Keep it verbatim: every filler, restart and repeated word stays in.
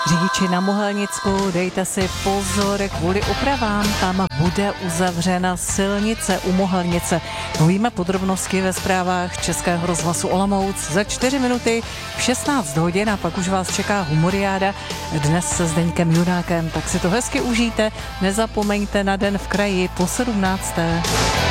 Řidiči na Mohelnicku, dejte si pozor, kvůli opravám tam bude uzavřena silnice u Mohelnice. Povíme podrobnosti ve zprávách Českého rozhlasu Olomouc za čtyři minuty v šestnáct hodin a pak už vás čeká humoriáda dnes se Zdeňkem Junákem. Tak si to hezky užijte, nezapomeňte na Den v kraji po sedmnácté